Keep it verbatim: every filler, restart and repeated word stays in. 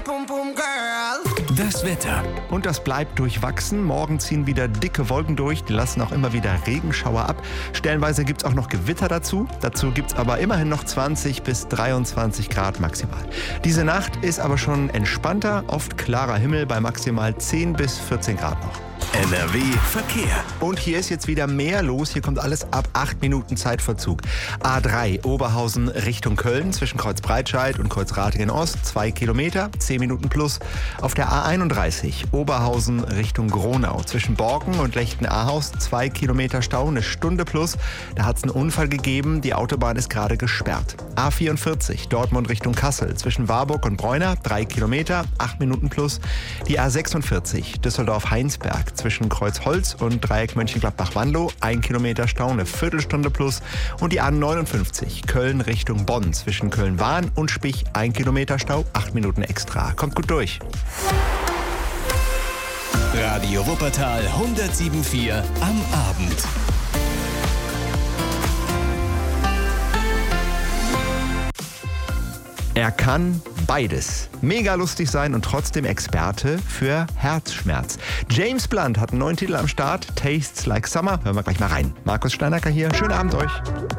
Das Wetter. Und das bleibt durchwachsen. Morgen ziehen wieder dicke Wolken durch. Die lassen auch immer wieder Regenschauer ab. Stellenweise gibt es auch noch Gewitter dazu. Dazu gibt es aber immerhin noch zwanzig bis dreiundzwanzig Grad maximal. Diese Nacht ist aber schon entspannter. Oft klarer Himmel bei maximal zehn bis vierzehn Grad noch. N R W Verkehr. Und hier ist jetzt wieder mehr los. Hier kommt alles ab acht Minuten Zeitverzug. A drei Oberhausen Richtung Köln zwischen Kreuzbreitscheid und Kreuzratingen Ost. zwei Kilometer, zehn Minuten plus. Auf der A einunddreißig Oberhausen Richtung Gronau zwischen Borken und Lechten-Ahaus. zwei Kilometer Stau, eine Stunde plus. Da hat es einen Unfall gegeben. Die Autobahn ist gerade gesperrt. A vierundvierzig Dortmund Richtung Kassel zwischen Warburg und Bräuner. drei Kilometer, acht Minuten plus. Die A sechsundvierzig Düsseldorf-Heinsberg zwischen Kreuzholz und Dreieck Mönchengladbach-Wanlo, ein Kilometer Stau, eine Viertelstunde plus. Und die A neunundfünfzig Köln Richtung Bonn zwischen Köln-Wahn und Spich, ein Kilometer Stau, acht Minuten extra. Kommt gut durch. Radio Wuppertal hundertsieben Komma vier am Abend. Er kann beides. Mega lustig sein und trotzdem Experte für Herzschmerz. James Blunt hat einen neuen Titel am Start. Tastes Like Summer. Hören wir gleich mal rein. Markus Steinacker hier. Schönen Abend euch.